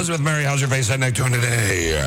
Elizabeth Mary, how's your face head neck doing today?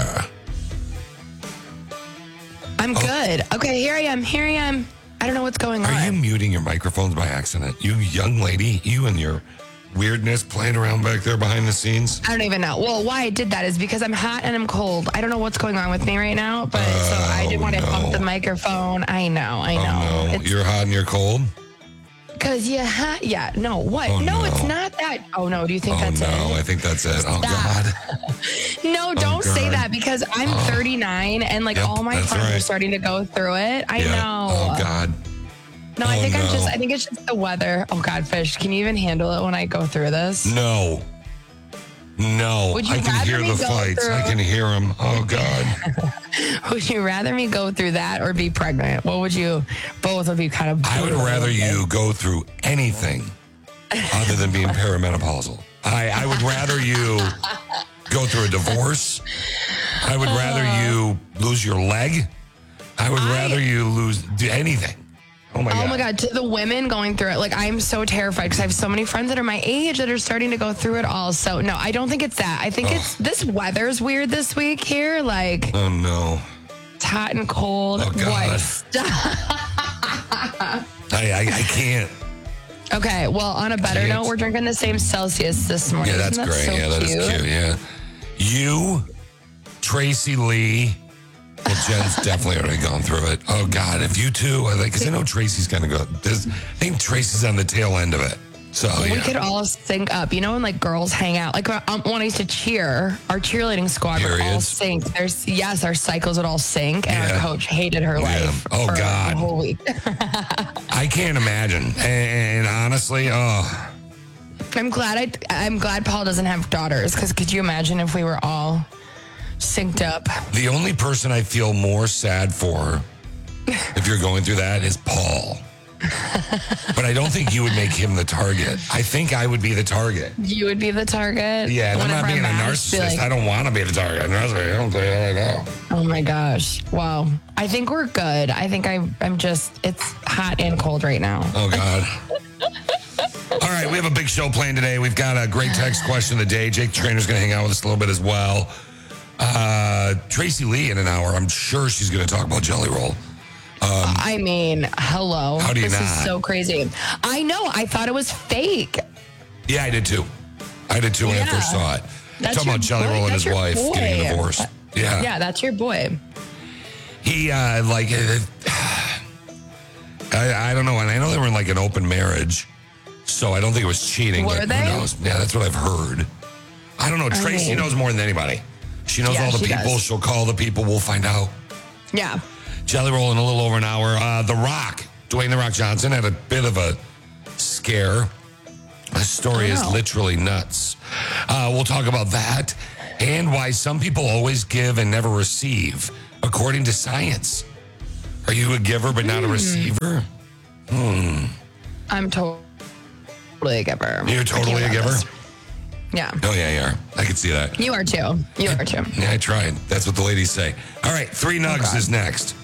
I'm good. Okay, here I am. I don't know what's going on. Are you muting your microphones by accident? You young lady, you and your weirdness playing around back there behind the scenes? I don't even know. Well, why I did that is because I'm hot and I'm cold. I don't know what's going on with me right now, but so I didn't want to bump the microphone. I know. Oh, no. You're hot and you're cold? Because you're hot. Yeah, no, what? Oh, no, no, it's not that. Oh, no, do you think that's no, it? I think that's it. Oh, Stop. God. No, don't say God. that because I'm 39 and like Yep, all my that's friends are right. starting to go through it. I Yeah. know. Oh, God. No, I think no. I think it's just the weather. Oh God, Fish, can you even handle it when I go through this? No. Would you I can rather hear me the go fights. through- I can hear them. Oh, God. Would you rather me go through that or be pregnant? What would you, both of you kind of. I would rather you go through anything other than being perimenopausal. I would rather you go through a divorce. I would rather you lose your leg. I would rather you do anything. Oh my God. Oh my God, to the women going through it, like I'm so terrified because I have so many friends that are my age that are starting to go through it all. So no, I don't think it's that. I think it's this weather's weird this week here. Like Oh no. it's hot and cold. Oh, God. What? Stop. I can't. Okay, well, on a better Can't. note, we're drinking the same Celsius this morning. Yeah, that's Isn't great. so Yeah, that is cute. Yeah. You, Tracy Lee. Well, Jen's definitely already gone through it. Oh, God. If you two, because I know Tracy's going to go. I think Tracy's on the tail end of it. So, We yeah. could all sync up. You know when like girls hang out? Like when I used to cheer, our cheerleading squad would all Periods. sync. Our cycles would all sync, and Yeah. our coach hated her life Oh, for God. the whole week. I can't imagine. And honestly, I'm glad Paul doesn't have daughters, because could you imagine if we were all synced up? the only person I feel more sad for if you're going through that is Paul. But I don't think you would make him the target. I think I would be the target. You would be the target. Yeah, and I'm not Whenever being a asked, be narcissist. like, I don't want to be the target. I don't think I know. oh my gosh. Wow. I think we're good. I think it's hot and cold right now. Oh, God. All right, we have a big show planned today. We've got a great text question of the day. Jake the Trainer's going to hang out with us a little bit as well. Tracy Lee in an hour. I'm sure she's going to talk about Jelly Roll. I mean, hello. How do you this not? is so crazy. I know. I thought it was fake. Yeah, I did too. When I first saw it. That's Talking about your Jelly boy. Roll and That's his your wife boy. getting divorced. Yeah. Yeah, that's your boy. He, I don't know. And I know they were in like an open marriage. So I don't think it was cheating. Were but they? Who knows? Yeah, that's what I've heard. I don't know. Tracy knows more than anybody. She knows Yeah, all the she people. does. She'll call the people. We'll find out. Yeah. Jelly Roll in a little over an hour. The Rock, Dwayne The Rock Johnson, had a bit of a scare. The story is Wow. literally nuts. We'll talk about that and why some people always give and never receive, according to science. Are you a giver but not a receiver? I'm totally a giver. You're totally a giver? Yeah. Oh, yeah, you are. I can see that. You are too. You are too. Yeah, I tried. That's what the ladies say. All right, 3 nugs is next.